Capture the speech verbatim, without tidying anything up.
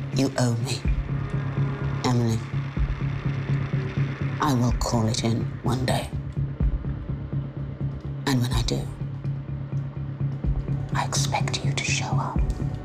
You owe me, Emily. I will call it in one day. And when I do, I expect you to show up.